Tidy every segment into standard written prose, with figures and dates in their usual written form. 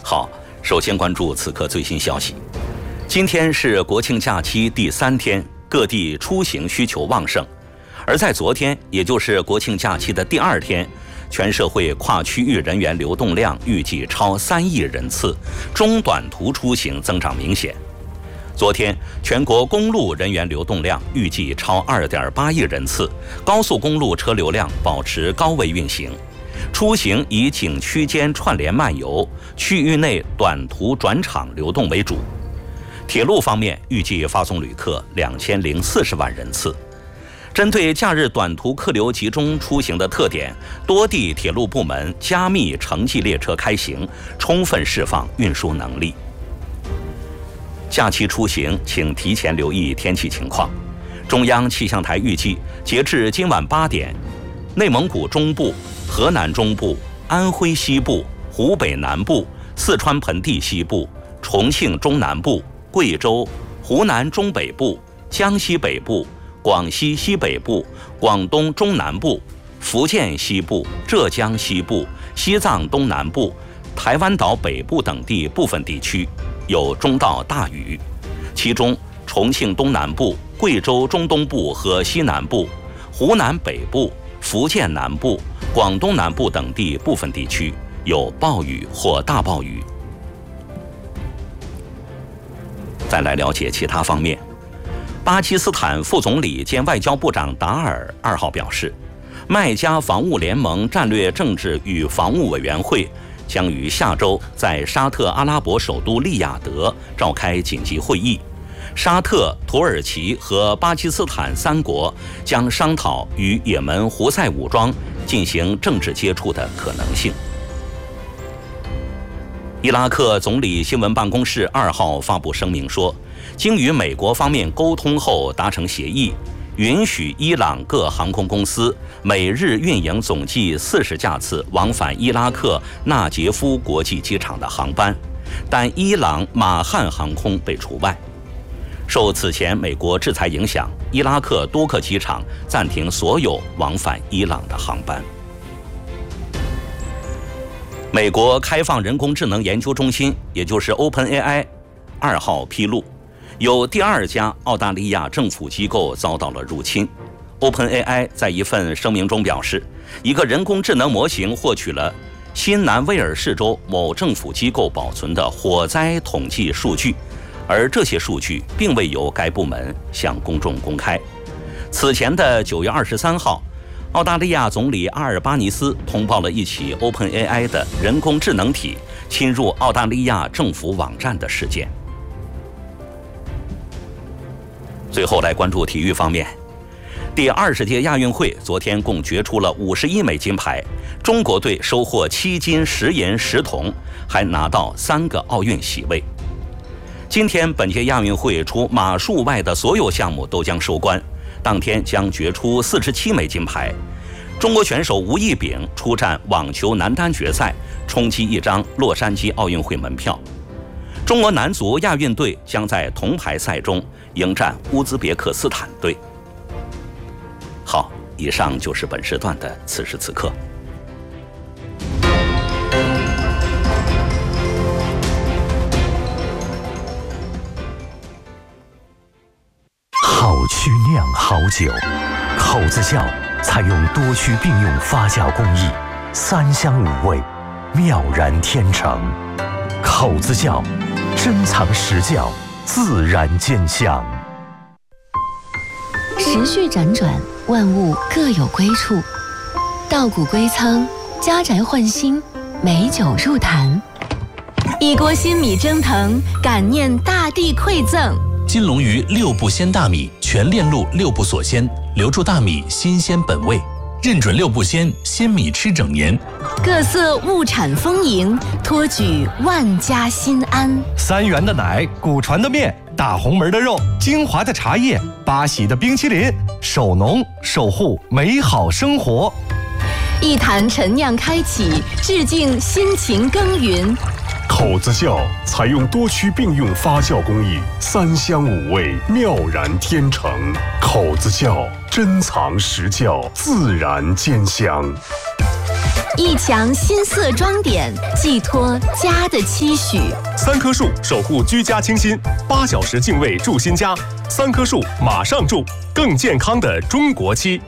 好，首先关注此刻最新消息。今天是国庆假期第3天，各地出行需求旺盛。而在昨天，也就是国庆假期的第2天，全社会跨区域人员流动量预计超3亿人次，中短途出行增长明显。昨天，全国公路人员流动量预计超2.8亿人次，高速公路车流量保持高位运行。出行以景区间串联漫游、区域内短途转场流动为主。铁路方面，预计发送旅客2040万人次。针对假日短途客流集中出行的特点，多地铁路部门加密城际列车开行，充分释放运输能力。假期出行，请提前留意天气情况。中央气象台预计，截至今晚8点，内蒙古中部、河南中部、安徽西部、湖北南部、四川盆地西部、重庆中南部、贵州、湖南中北部、江西北部、广西西北部、广东中南部、福建西部、浙江西部、西藏东南部、台湾岛北部等地部分地区有中到大雨，其中重庆东南部、贵州中东部和西南部、湖南北部、福建南部、广东南部等地部分地区有暴雨或大暴雨。再来了解其他方面。巴基斯坦副总理兼外交部长达尔2号表示，麦加防务联盟战略政治与防务委员会将于下周在沙特阿拉伯首都利雅得召开紧急会议，沙特、土耳其和巴基斯坦3国将商讨与也门胡塞武装进行政治接触的可能性。伊拉克总理新闻办公室2号发布声明说，经与美国方面沟通后达成协议，允许伊朗各航空公司每日运营总计40架次往返伊拉克纳杰夫国际机场的航班，但伊朗马汉航空被除外。受此前美国制裁影响，伊拉克多个机场暂停所有往返伊朗的航班。美国开放人工智能研究中心，也就是 OpenAI 2号披露，有第2家澳大利亚政府机构遭到了入侵。OpenAI 在一份声明中表示，一个人工智能模型获取了新南威尔士州某政府机构保存的火灾统计数据，而这些数据并未由该部门向公众公开。此前的9月23号，澳大利亚总理阿尔巴尼斯通报了一起 OpenAI 的人工智能体侵入澳大利亚政府网站的事件。最后来关注体育方面，第20届亚运会昨天共决出了51枚金牌，中国队收获7金10银10铜，还拿到3个奥运席位。今天本届亚运会除马术外的所有项目都将收官，当天将决出47枚金牌。中国选手吴亦丙出战网球男单决赛，冲击一张洛杉矶奥运会门票。中国男足亚运队将在铜牌赛中迎战乌兹别克斯坦队。好，以上就是本时段的此时此刻。 好曲酿好酒，口子窖采用多区并用发酵工艺，3香5味，妙然天成。口子窖，珍藏实窖，自然见香。 时序辗转，万物各有归处。稻谷归仓，家宅换新，美酒入坛。一锅新米蒸腾，感念大地馈赠。 金龙鱼6步鲜大米，全链路6步锁鲜，留住大米新鲜本味，认准6步鲜，鲜米吃整年。 各色物产丰盈，托举万家心安。 3元的奶，古传的面，大红门的肉，精华的茶叶，八喜的冰淇淋，守农守护美好生活。 一坛陈酿开启，致敬辛勤耕耘。 口子窖采用多区并用发酵工艺，3香5味，妙然天成。口子窖珍藏实窖，自然见香。 一墙新色装点，寄托家的期许。 3棵树守护居家清新，8小时净卫住新家，3棵树马上住，更健康的中国期。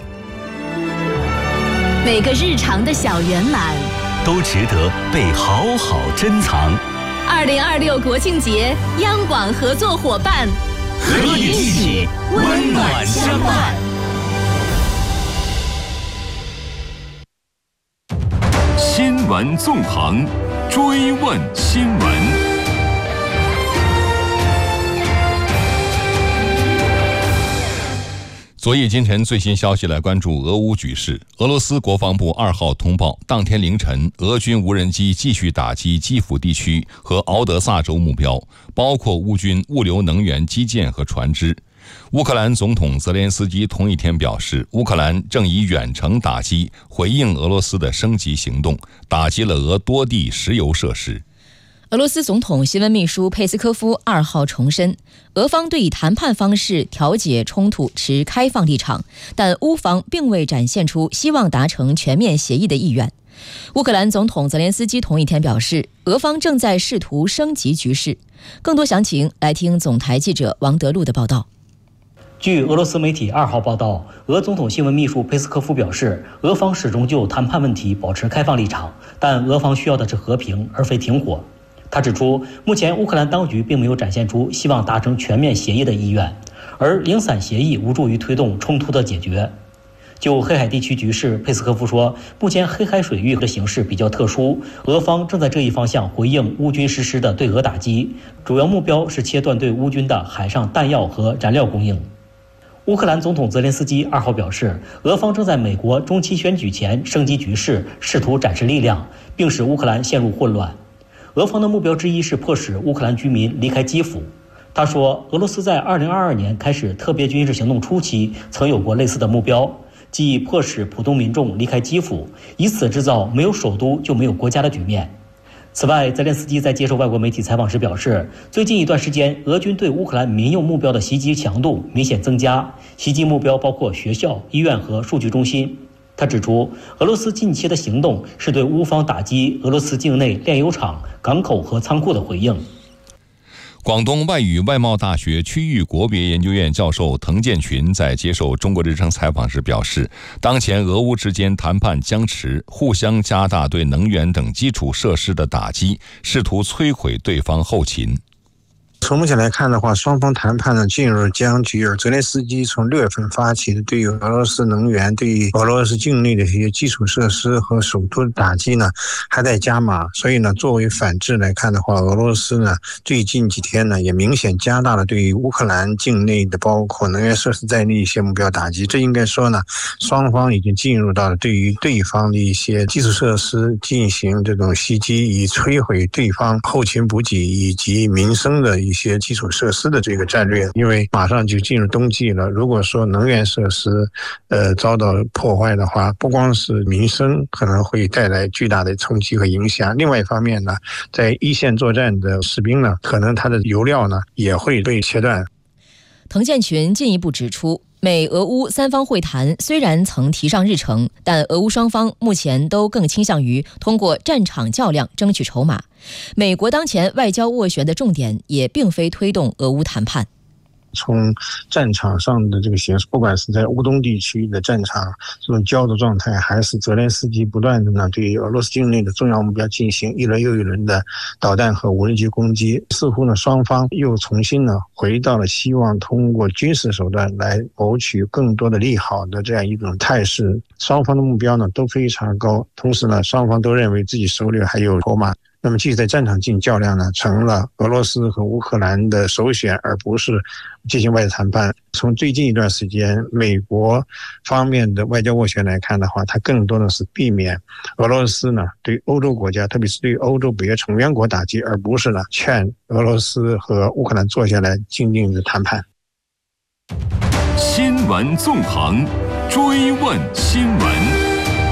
每个日常的小圆满都值得被好好珍藏。 2026国庆节，央广合作伙伴和你一起温暖相伴。 新闻纵横，追问新闻。 昨夜今晨最新消息来关注俄乌局势。俄罗斯国防部2号通报，当天凌晨，俄军无人机继续打击基辅地区和敖德萨州目标，包括乌军物流能源基建和船只。乌克兰总统泽连斯基同一天表示，乌克兰正以远程打击回应俄罗斯的升级行动，打击了俄多地石油设施。 俄罗斯总统新闻秘书佩斯科夫2号重申，俄方对以谈判方式调解冲突持开放立场，但乌方并未展现出希望达成全面协议的意愿。乌克兰总统泽连斯基同一天表示，俄方正在试图升级局势。更多详情来听总台记者王德禄的报道。 据俄罗斯媒体2号报道，俄总统新闻秘书佩斯科夫表示，俄方始终就谈判问题保持开放立场，但俄方需要的是和平，而非停火。他指出，目前乌克兰当局并没有展现出希望达成全面协议的意愿，而零散协议无助于推动冲突的解决。就黑海地区局势，佩斯科夫说，目前黑海水域的形势比较特殊，俄方正在这一方向回应乌军实施的对俄打击，主要目标是切断对乌军的海上弹药和燃料供应。乌克兰总统泽连斯基2号表示，俄方正在美国中期选举前升级局势，试图展示力量，并使乌克兰陷入混乱。俄方的目标之一是迫使乌克兰居民离开基辅。他说，俄罗斯在2022年开始特别军事行动初期曾有过类似的目标，即迫使普通民众离开基辅，以此制造没有首都就没有国家的局面。此外，泽连斯基在接受外国媒体采访时表示，最近一段时间，俄军对乌克兰民用目标的袭击强度明显增加，袭击目标包括学校、医院和数据中心。他指出，俄罗斯近期的行动是对乌方打击俄罗斯境内炼油厂、港口和仓库的回应。 广东外语外贸大学区域国别研究院教授滕建群在接受中国之声采访时表示，当前俄乌之间谈判僵持，互相加大对能源等基础设施的打击，试图摧毁对方后勤。 从目前来看的话，双方谈判呢进入僵局，而泽连斯基从6月份发起的对于俄罗斯能源、对于俄罗斯境内的这些基础设施和首都的打击呢还在加码，所以呢作为反制来看的话，俄罗斯呢最近几天呢也明显加大了对于乌克兰境内的包括能源设施在内一些目标打击。这应该说呢，双方已经进入到了对于对方的一些基础设施进行这种袭击，以摧毁对方后勤补给以及民生的一些基础设施的这个战略。因为马上就进入冬季了，如果说能源设施遭到破坏的话，不光是民生可能会带来巨大的冲击和影响，另外一方面呢，在一线作战的士兵呢，可能他的油料呢也会被切断。 滕建群进一步指出，美俄乌3方会谈虽然曾提上日程，但俄乌双方目前都更倾向于通过战场较量争取筹码。美国当前外交斡旋的重点也并非推动俄乌谈判。 从战场上的这个形势，不管是在乌东地区的战场这种焦灼状态，还是泽连斯基不断的呢对俄罗斯境内的重要目标进行一轮又一轮的导弹和无人机攻击，似乎呢双方又重新呢回到了希望通过军事手段来谋取更多的利好的这样一种态势。双方的目标呢都非常高，同时呢双方都认为自己手里还有筹码。那么继续在战场进行较量呢，成了俄罗斯和乌克兰的首选，而不是进行外交谈判。从最近一段时间美国方面的外交斡旋来看的话，它更多的是避免俄罗斯呢对欧洲国家，特别是对欧洲北约成员国打击，而不是呢劝俄罗斯和乌克兰坐下来静静的谈判。 新闻纵横，追问新闻。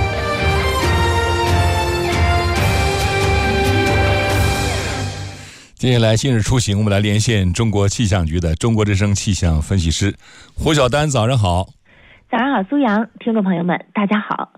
接下来今日出行，我们来连线中国气象局的中国之声气象分析师胡晓丹。早上好。 早上好，苏阳，听众朋友们大家好。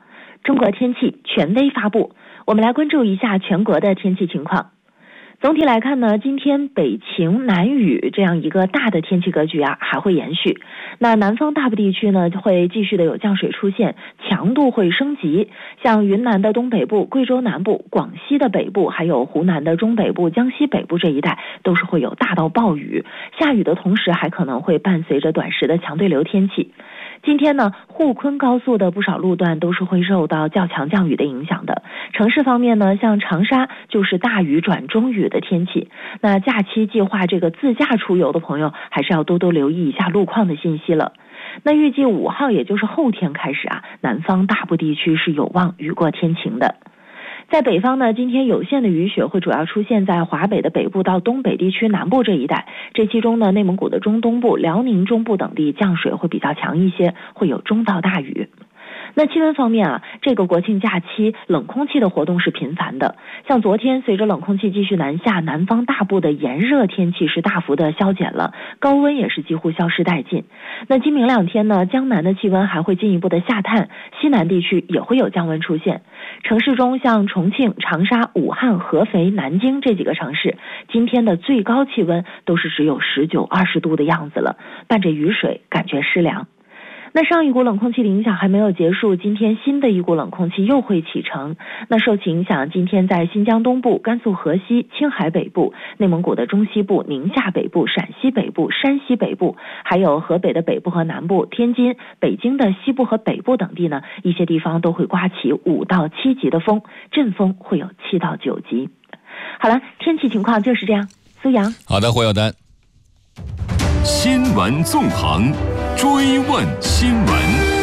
中国天气权威发布，我们来关注一下全国的天气情况。总体来看呢，今天北晴南雨这样一个大的天气格局还会延续。那南方大部地区呢会继续的有降水出现，强度会升级，像云南的东北部、贵州南部、广西的北部，还有湖南的中北部、江西北部这一带都是会有大到暴雨，下雨的同时还可能会伴随着短时的强对流天气。今天呢，沪昆高速的不少路段都是会受到较强降雨的影响的。城市方面呢，像长沙就是大雨转中雨的天气。那假期计划这个自驾出游的朋友，还是要多多留意一下路况的信息了。那预计5号，也就是后天开始南方大部地区是有望雨过天晴的。在北方呢，今天有限的雨雪会主要出现在华北的北部到东北地区南部这一带，这其中呢，内蒙古的中东部、辽宁中部等地降水会比较强一些，会有中到大雨。那气温方面这个国庆假期冷空气的活动是频繁的，像昨天随着冷空气继续南下，南方大部的炎热天气是大幅的消减了，高温也是几乎消失殆尽。那今明2天呢，江南的气温还会进一步的下探，西南地区也会有降温出现。城市中像重庆、长沙、武汉、合肥、南京这几个城市，今天的最高气温都是只有19、20度的样子了，伴着雨水，感觉湿凉。那上一股冷空气的影响还没有结束，今天新的一股冷空气又会启程。那受其影响，今天在新疆东部、甘肃河西、青海北部、内蒙古的中西部、宁夏北部、陕西北部、山西北部，还有河北的北部和南部、天津、北京的西部和北部等地呢，一些地方都会刮起5到7级的风，阵风会有7到9级。好了，天气情况就是这样。苏阳， 好的，霍耀丹。 新闻纵横，追问新闻。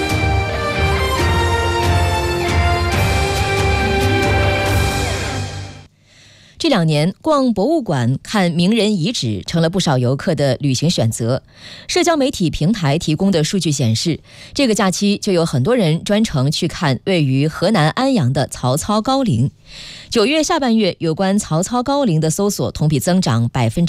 这2年，逛博物馆、看名人遗址成了不少游客的旅行选择。社交媒体平台提供的数据显示，这个假期就有很多人专程去看位于河南安阳的曹操高陵。9月下半月，有关曹操高陵的搜索同比增长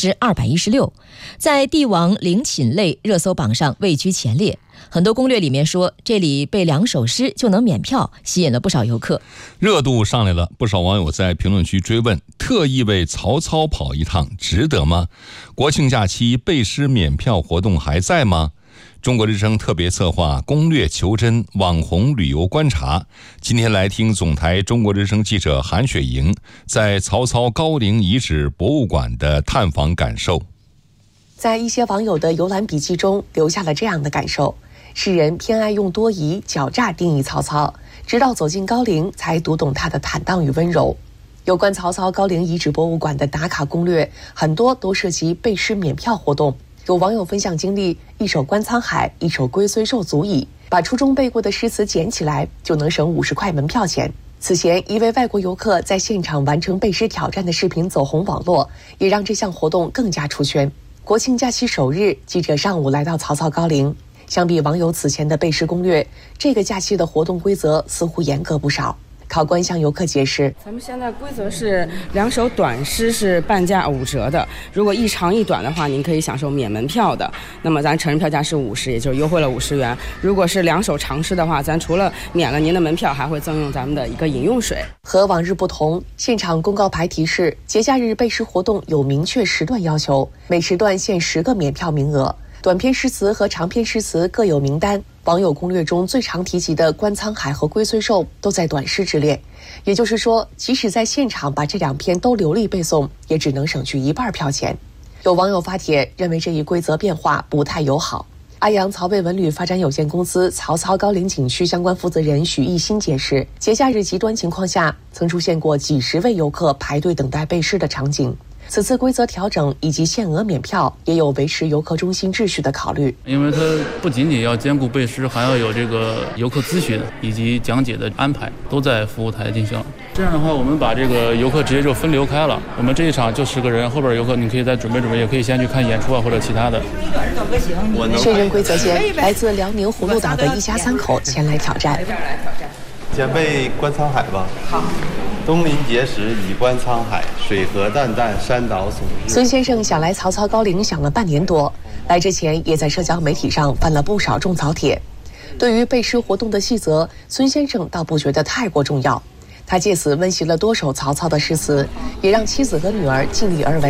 216%，在帝王陵寝类热搜榜上位居前列。很多攻略里面说，这里背2首诗就能免票，吸引了不少游客。 热度上来了，不少网友在评论区追问：特意为曹操跑一趟，值得吗？国庆假期背诗免票活动还在吗？中国之声特别策划攻略求真网红旅游观察，今天来听总台中国之声记者韩雪莹在曹操高陵遗址博物馆的探访感受。 在一些网友的游览笔记中留下了这样的感受：世人偏爱用多疑、狡诈定义曹操，直到走进高陵才读懂他的坦荡与温柔。有关曹操高陵遗址博物馆的打卡攻略，很多都涉及背诗免票活动。有网友分享经历，一首《观沧海》，一首《龟虽寿》足矣，把初中背过的诗词捡起来，就能省50块门票钱。此前，一位外国游客在现场完成背诗挑战的视频走红网络，也让这项活动更加出圈。国庆假期首日，记者上午来到曹操高陵。相比网友此前的背诗攻略，这个假期的活动规则似乎严格不少。考官向游客解释， 咱们现在规则是2首短诗是半价5折的，如果一长一短的话，您可以享受免门票的。那么咱成人票价是50，也就是优惠了50元。如果是2首长诗的话，咱除了免了您的门票，还会赠用咱们的一个饮用水。 和往日不同，现场公告牌提示，节假日背诗活动有明确时段要求，每时段限10个免票名额。短篇诗词和长篇诗词各有名单，网友攻略中最常提及的《观沧海》和《龟虽寿》都在短诗之列。也就是说，即使在现场把这2篇都流利背诵，也只能省去1半票钱。有网友发帖认为这一规则变化不太友好。安阳曹魏文旅发展有限公司曹操高陵景区相关负责人许艺新解释，节假日极端情况下，曾出现过几十位游客排队等待背诗的场景。此次规则调整以及限额免票，也有维持游客中心秩序的考虑。 因为它不仅仅要兼顾背诗，还要有这个游客咨询以及讲解的安排，都在服务台进行。这样的话，我们把这个游客直接就分流开了。我们这一场就10个人，后边游客你可以再准备准备，也可以先去看演出或者其他的。 确认规则前，来自辽宁葫芦岛的一家3口前来挑战。 先背《观沧海》吧。好。东临碣石，以观沧海，水何澹澹，山岛竦日。 孙先生想来曹操高陵想了半年多，来之前也在社交媒体上翻了不少种草帖。 对于背诗活动的细则，孙先生倒不觉得太过重要。他借此温习了多首曹操的诗词，也让妻子和女儿尽力而为。